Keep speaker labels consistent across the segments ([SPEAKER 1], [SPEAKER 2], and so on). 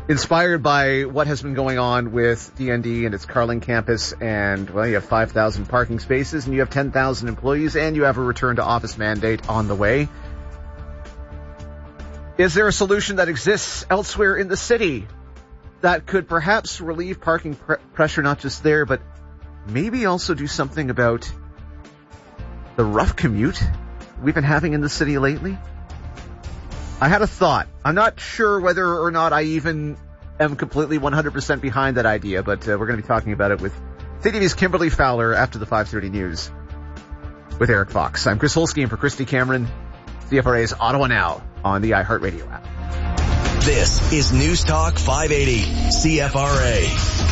[SPEAKER 1] inspired by what has been going on with DND and its Carling campus, and, well, you have 5,000 parking spaces, and you have 10,000 employees, and you have a return-to-office mandate on the way. Is there a solution that exists elsewhere in the city that could perhaps relieve parking pressure, not just there, but maybe also do something about the rough commute we've been having in the city lately? I had a thought. I'm not sure whether or not I even am completely 100% behind that idea, but we're going to be talking about it with CTV's Kimberly Fowler after the 5:30 news with Eric Fox. I'm Chris Holsky, and for Christy Cameron, CFRA's Ottawa Now on the iHeartRadio app.
[SPEAKER 2] This is News Talk 580 CFRA.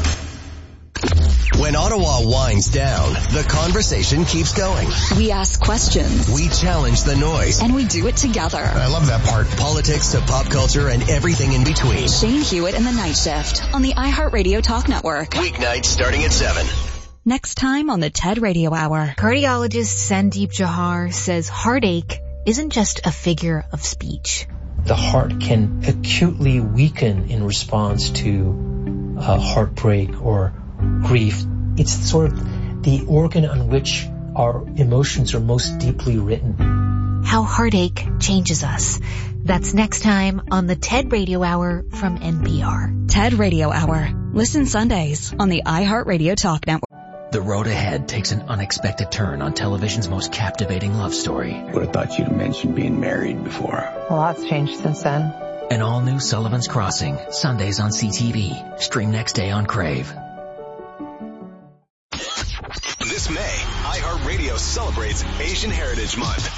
[SPEAKER 2] When Ottawa winds down, the conversation keeps going.
[SPEAKER 3] We ask questions.
[SPEAKER 2] We challenge the noise.
[SPEAKER 3] And we do it together.
[SPEAKER 4] I love that part.
[SPEAKER 2] Politics to pop culture and everything in between.
[SPEAKER 3] Shane Hewitt and the Night Shift on the iHeartRadio Talk Network.
[SPEAKER 2] Weeknights starting at 7.
[SPEAKER 3] Next time on the TED Radio Hour.
[SPEAKER 5] Cardiologist Sandeep Johar says heartache isn't just a figure of speech.
[SPEAKER 6] The heart can acutely weaken in response to heartbreak or grief. It's sort of the organ on which our emotions are most deeply written.
[SPEAKER 5] How heartache changes us. That's next time on the TED Radio Hour from NPR.
[SPEAKER 3] TED Radio Hour. Listen Sundays on the iHeartRadio Talk Network.
[SPEAKER 7] The road ahead takes an unexpected turn on television's most captivating love story.
[SPEAKER 8] Would have thought you'd mentioned being married before.
[SPEAKER 9] A lot's changed since then.
[SPEAKER 7] An all-new Sullivan's Crossing, Sundays on CTV. Stream next day on Crave.
[SPEAKER 2] This May, iHeartRadio celebrates Asian Heritage Month.